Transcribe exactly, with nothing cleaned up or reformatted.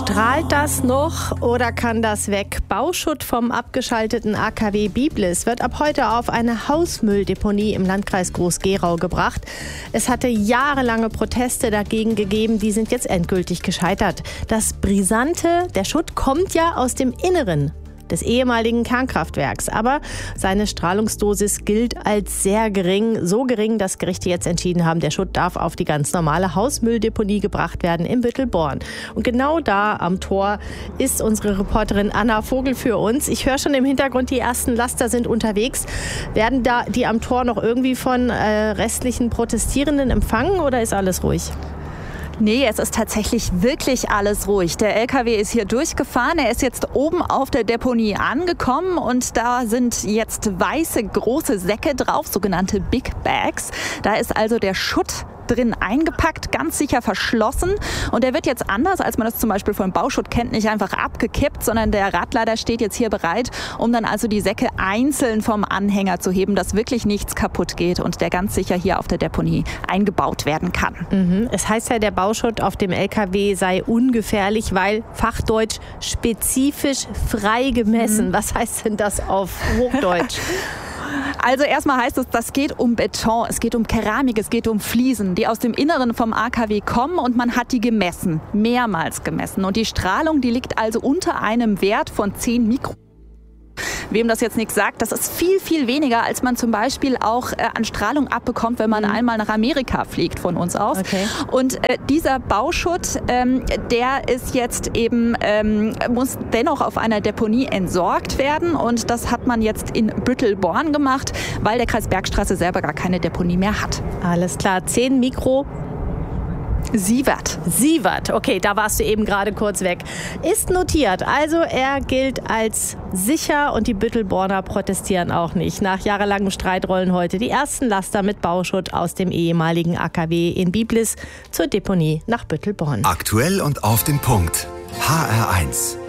Strahlt das noch oder kann das weg? Bauschutt vom abgeschalteten A K W Biblis wird ab heute auf eine Hausmülldeponie im Landkreis Groß-Gerau gebracht. Es hatte jahrelange Proteste dagegen gegeben, die sind jetzt endgültig gescheitert. Das Brisante, der Schutt kommt ja aus dem Inneren des ehemaligen Kernkraftwerks. Aber seine Strahlungsdosis gilt als sehr gering. So gering, dass Gerichte jetzt entschieden haben, der Schutt darf auf die ganz normale Hausmülldeponie gebracht werden in Büttelborn. Und genau da am Tor ist unsere Reporterin Anna Vogel für uns. Ich höre schon im Hintergrund, die ersten Laster sind unterwegs. Werden da die am Tor noch irgendwie von äh, restlichen Protestierenden empfangen oder ist alles ruhig? Nee, es ist tatsächlich wirklich alles ruhig. Der L K W ist hier durchgefahren. Er ist jetzt oben auf der Deponie angekommen und da sind jetzt weiße große Säcke drauf, sogenannte Big Bags. Da ist also der Schutt drin eingepackt, ganz sicher verschlossen. Und der wird jetzt anders, als man das zum Beispiel von Bauschutt kennt, nicht einfach abgekippt, sondern der Radlader steht jetzt hier bereit, um dann also die Säcke einzeln vom Anhänger zu heben, dass wirklich nichts kaputt geht und der ganz sicher hier auf der Deponie eingebaut werden kann. Mhm. Es heißt ja, der Bauschutt auf dem L K W sei ungefährlich, weil Fachdeutsch spezifisch frei gemessen. Mhm. Was heißt denn das auf Hochdeutsch? Also erstmal heißt es, das geht um Beton, es geht um Keramik, es geht um Fliesen, die aus dem Inneren vom A K W kommen und man hat die gemessen, mehrmals gemessen. Und die Strahlung, die liegt also unter einem Wert von zehn Mikrogramm. Wem das jetzt nichts sagt, das ist viel, viel weniger, als man zum Beispiel auch äh, an Strahlung abbekommt, wenn man mhm. einmal nach Amerika fliegt von uns aus. Okay. Und äh, dieser Bauschutt, ähm, der ist jetzt eben, ähm, muss dennoch auf einer Deponie entsorgt werden. Und das hat man jetzt in Büttelborn gemacht, weil der Kreis Bergstraße selber gar keine Deponie mehr hat. Alles klar, zehn Mikro. Sievert. Sievert, okay, da warst du eben gerade kurz weg. Ist notiert, also er gilt als sicher und die Büttelborner protestieren auch nicht. Nach jahrelangem Streit rollen heute die ersten Laster mit Bauschutt aus dem ehemaligen A K W in Biblis zur Deponie nach Büttelborn. Aktuell und auf den Punkt. H R eins.